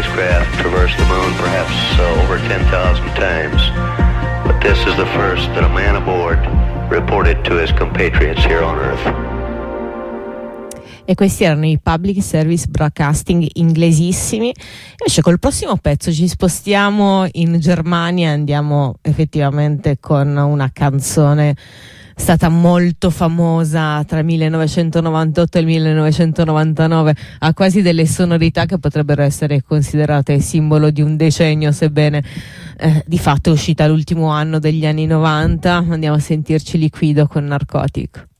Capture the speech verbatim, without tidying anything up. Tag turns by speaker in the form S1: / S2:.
S1: spacecraft traversed the moon perhaps uh, over ten thousand times, but this is the first that a man aboard reported to his compatriots here on Earth.
S2: E questi erano i Public Service Broadcasting inglesissimi. Invece col prossimo pezzo ci spostiamo in Germania e andiamo effettivamente con una canzone stata molto famosa tra il millenovecentonovantotto e il millenovecentonovantanove, ha quasi delle sonorità che potrebbero essere considerate simbolo di un decennio, sebbene eh, di fatto è uscita l'ultimo anno degli anni novanta. Andiamo a sentirci Liquido con Narcotic.